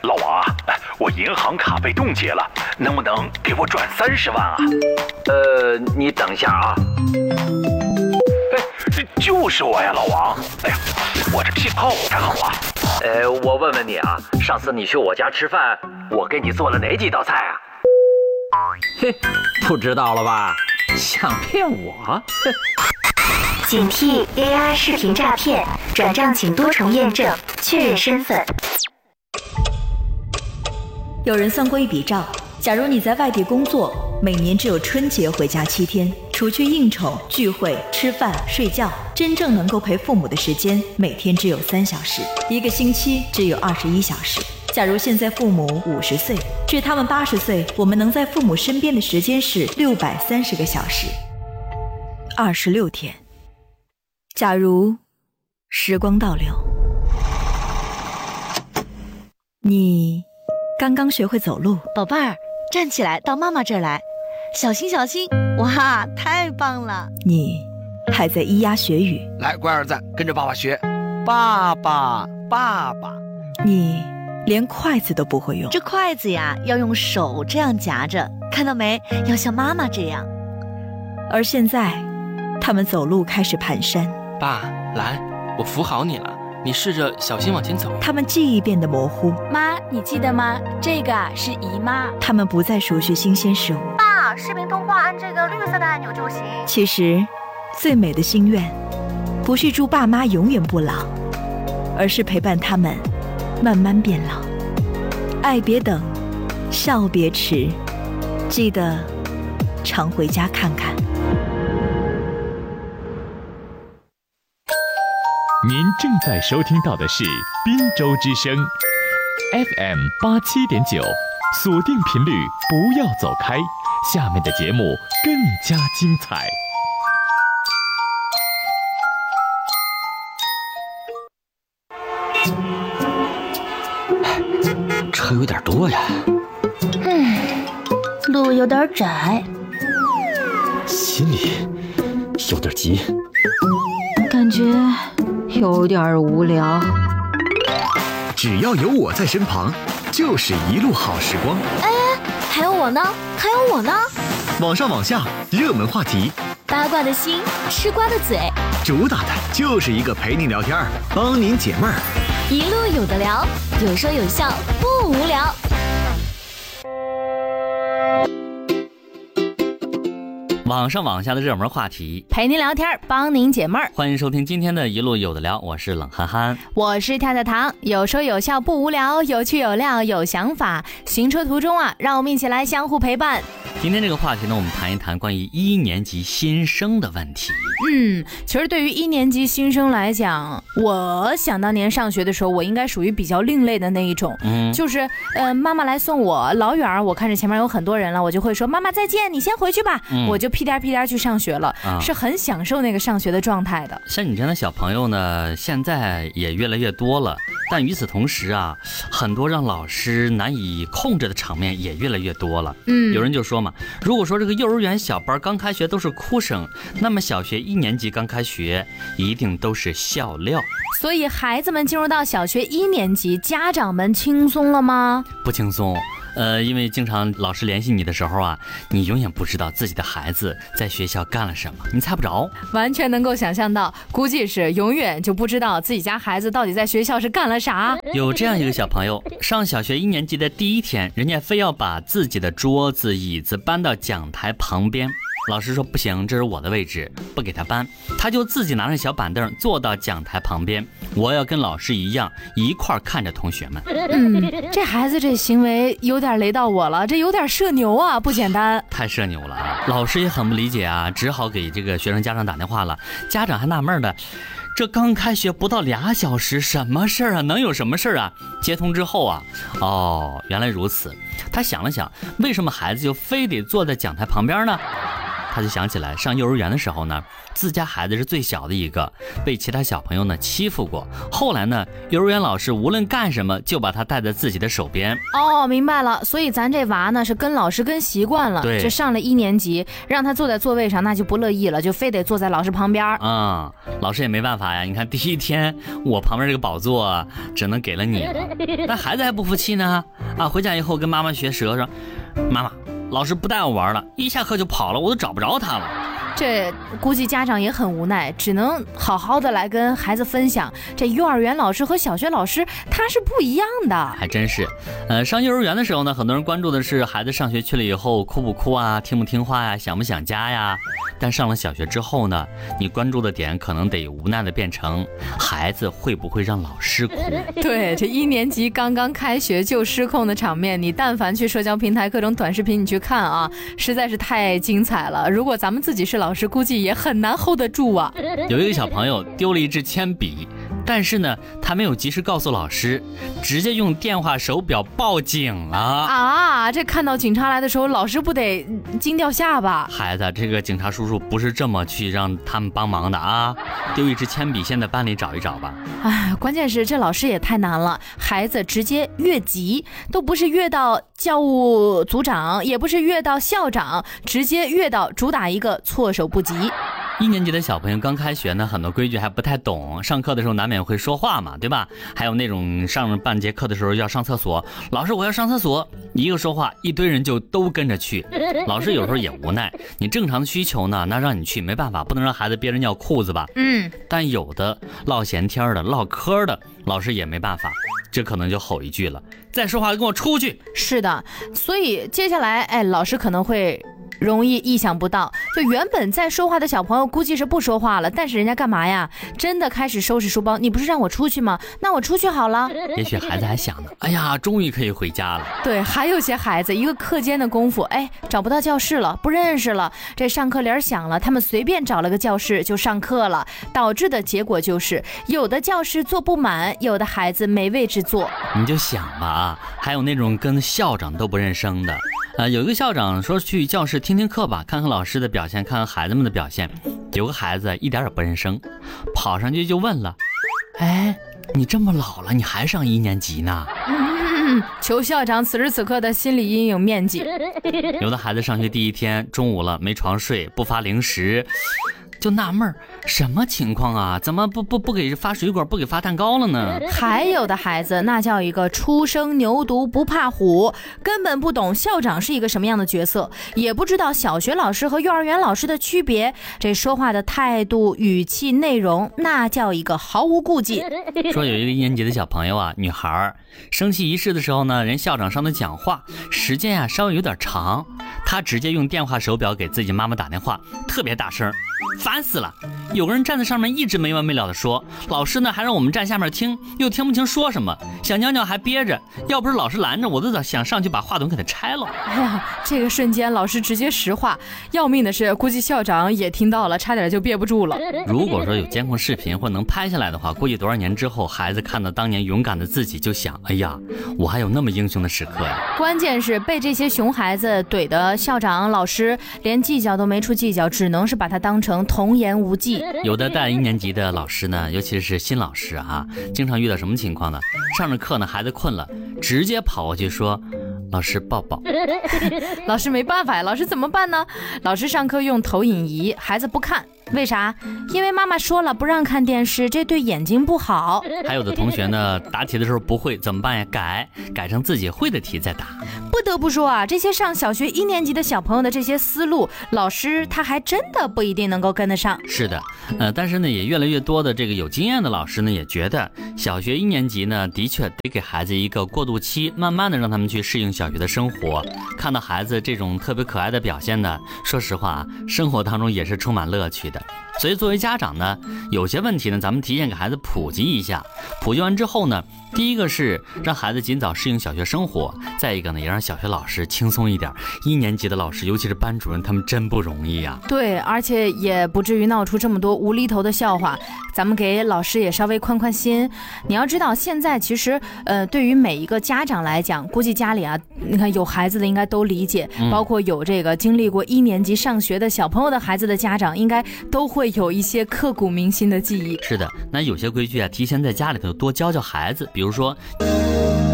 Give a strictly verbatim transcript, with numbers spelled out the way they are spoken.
老王啊，我银行卡被冻结了，能不能给我转三十万啊？ 呃，你等一下啊。 哎，这就是我呀，老王。哎呀，我这信号不太好啊。 呃，我问问你啊，上次你去我家吃饭，我给你做了哪几道菜啊？嘿，不知道了吧？想骗我？ 警惕 A I 视频诈骗，转账请多重验证，确认身份。 有人算过一笔账，假如你在外地工作，每年只有春节回家七天，除去应酬、聚会、吃饭、睡觉，真正能够陪父母的时间每天只有三小时，一个星期只有二十一小时。假如现在父母五十岁，至他们八十岁，我们能在父母身边的时间是六百三十个小时，二十六天。假如时光倒流，你刚刚学会走路， 宝贝儿，站起来，到妈妈这儿来，小心小心！哇，太棒了！ 你还在咿呀学语， 来，乖儿子，跟着爸爸学，爸爸，爸爸。 你连筷子都不会用， 这筷子呀，要用手这样夹着，看到没？要像妈妈这样。 而现在，他们走路开始蹒跚。 爸，来，我扶好你了，你试着小心往前走。 他们记忆变得模糊。 妈，你记得吗？这个是姨妈。 他们不再熟悉新鲜事物。 爸，视频通话按这个绿色的按钮就行。 其实，最美的心愿，不是祝爸妈永远不老，而是陪伴他们慢慢变老。爱别等，笑别迟，记得常回家看看。 您正在收听到的是滨州之声 F M 八七点九，锁定频率，不要走开，下面的节目更加精彩。 车有点多呀。 嗯，路有点窄， 心里有点急， 感觉有点无聊。 只要有我在身旁，就是一路好时光。 哎，还有我呢，还有我呢。 网上网下，热门话题， 八卦的心，吃瓜的嘴， 主打的就是一个陪您聊天，帮您解闷儿。 一路有的聊，有说有笑，不无聊。 网上网下的热门话题， 陪您聊天，帮您解闷儿。 欢迎收听今天的一路有的聊，我是冷憨憨， 我是跳跳糖，有说有笑不无聊，有趣有料有想法。行车途中啊，让我们一起来相互陪伴。 今天这个话题呢，我们谈一谈关于一年级新生的问题。 嗯，其实对于一年级新生来讲，我想当年上学的时候，我应该属于比较另类的那一种。嗯，就是呃，妈妈来送我，老远我看着前面有很多人了，我就会说妈妈再见，你先回去吧。嗯、我就屁颠屁颠去上学了、啊，是很享受那个上学的状态的。 像你这样的小朋友呢，现在也越来越多了，但与此同时啊，很多让老师难以控制的场面也越来越多了。嗯，有人就说嘛，如果说这个幼儿园小班刚开学都是哭声，那么小学一年级刚开学一定都是笑料。 所以孩子们进入到小学一年级，家长们轻松了吗？ 不轻松。呃，因为经常老师联系你的时候啊，你永远不知道自己的孩子在学校干了什么，你猜不着。 完全能够想象到，估计是永远就不知道自己家孩子到底在学校是干了啥。 有这样一个小朋友，上小学一年级的第一天，人家非要把自己的桌子椅子搬到讲台旁边，老师说不行，这是我的位置，不给他搬，他就自己拿着小板凳坐到讲台旁边，我要跟老师一样一块看着同学们。 嗯，这孩子这行为有点雷到我了，这有点社牛啊，不简单。 太社牛了啊！老师也很不理解啊，只好给这个学生家长打电话了。家长还纳闷的，这刚开学不到俩小时，什么事儿啊？能有什么事儿啊？接通之后啊，哦，原来如此。他想了想，为什么孩子就非得坐在讲台旁边呢？ 他就想起来上幼儿园的时候呢，自家孩子是最小的一个，被其他小朋友呢欺负过。后来呢，幼儿园老师无论干什么就把他带在自己的手边。 哦，明白了，所以咱这娃呢是跟老师跟习惯了， 对， 这上了一年级，让他坐在座位上那就不乐意了，就非得坐在老师旁边。 啊、嗯，老师也没办法呀，你看第一天我旁边这个宝座只能给了你了，但孩子还不服气呢，啊，回家以后跟妈妈学舌说，妈妈，老师不带我玩了，一下课就跑了，我都找不着他了。 这估计家长也很无奈，只能好好的来跟孩子分享，这幼儿园老师和小学老师他是不一样的。 还真是，呃，上幼儿园的时候呢，很多人关注的是孩子上学去了以后哭不哭啊，听不听话呀，想不想家呀。但上了小学之后呢，你关注的点可能得无奈的变成孩子会不会让老师哭。 对，这一年级刚刚开学就失控的场面，你但凡去社交平台各种短视频你去看啊，实在是太精彩了。如果咱们自己是老师，估计也很难 hold 得住啊。 有一个小朋友丢了一支铅笔，但是呢他没有及时告诉老师，直接用电话手表报警了啊！这看到警察来的时候，老师不得惊掉下巴？ 孩子，这个警察叔叔不是这么去让他们帮忙的啊！丢一支铅笔，先在班里找一找吧。 哎，关键是这老师也太难了，孩子直接越级，都不是越到教务组长，也不是越到校长，直接越到主打一个措手不及。 一年级的小朋友刚开学呢，很多规矩还不太懂，上课的时候难免会说话嘛，对吧？还有那种上半节课的时候要上厕所，老师我要上厕所，一个说话，一堆人就都跟着去。老师有时候也无奈，你正常的需求呢，那让你去没办法，不能让孩子憋着尿裤子吧？ 嗯。 但有的唠闲天的、唠嗑的，老师也没办法，这可能就吼一句了，再说话跟我出去。 是的，所以接下来，哎，老师可能会容易意想不到，就原本在说话的小朋友估计是不说话了，但是人家干嘛呀？真的开始收拾书包。你不是让我出去吗？那我出去好了。 也许孩子还想呢，哎呀，终于可以回家了。 对，还有些孩子一个课间的功夫，哎，找不到教室了，不认识了，这上课铃响了，他们随便找了个教室就上课了，导致的结果就是有的教室坐不满，有的孩子没位置坐。 你就想吧啊，还有那种跟校长都不认生的。呃，有一个校长说去教室听听课吧，看看老师的表现，看看孩子们的表现。有个孩子一点也不认生，跑上去就问了，哎，你这么老了，你还上一年级呢？ 嗯，求校长此时此刻的心理阴影面积。 有的孩子上学第一天中午了没床睡，不发零食，就纳闷儿，什么情况啊？怎么不不不给发水果，不给发蛋糕了呢？ 还有的孩子那叫一个初生牛犊不怕虎，根本不懂校长是一个什么样的角色，也不知道小学老师和幼儿园老师的区别，这说话的态度、语气、内容，那叫一个毫无顾忌。 说有一个一年级的小朋友啊，女孩升旗仪式的时候呢，人校长上的讲话时间啊稍微有点长，她直接用电话手表给自己妈妈打电话，特别大声，烦死了！有个人站在上面一直没完没了的说，老师呢还让我们站下面听，又听不清说什么，想尿尿还憋着，要不是老师拦着，我都想上去把话筒给他拆了。 哎呀，这个瞬间老师直接实话，要命的是估计校长也听到了，差点就憋不住了。 如果说有监控视频或能拍下来的话，估计多少年之后孩子看到当年勇敢的自己就想，哎呀，我还有那么英雄的时刻呀。 关键是被这些熊孩子怼的校长老师连计较都没处计较，只能是把他当成童言无忌。 有的带一年级的老师呢，尤其是新老师啊，经常遇到什么情况呢？上着课呢，孩子困了，直接跑过去说，老师抱抱。 老师没办法呀，老师怎么办呢？老师上课用投影仪，孩子不看，为啥？因为妈妈说了不让看电视，这对眼睛不好。 还有的同学呢，答题的时候不会怎么办呀？改改成自己会的题再答。 不得不说啊，这些上小学一年级的小朋友的这些思路，老师他还真的不一定能够跟得上。 是的，呃，但是呢，也越来越多的这个有经验的老师呢，也觉得小学一年级呢，的确得给孩子一个过渡期，慢慢的让他们去适应小学的生活。看到孩子这种特别可爱的表现呢，说实话，生活当中也是充满乐趣的。 的。所以作为家长呢，有些问题呢，咱们提前给孩子普及一下。普及完之后呢，第一个是让孩子尽早适应小学生活，再一个呢，也让小学老师轻松一点。一年级的老师，尤其是班主任，他们真不容易啊。 对，而且也不至于闹出这么多无厘头的笑话，咱们给老师也稍微宽宽心。你要知道，现在其实呃，对于每一个家长来讲，估计家里啊，你看有孩子的应该都理解， 嗯、 包括有这个经历过一年级上学的小朋友的孩子的家长，应该都会有一些刻骨铭心的记忆。 是的，那有些规矩啊，提前在家里头多教教孩子，比如说。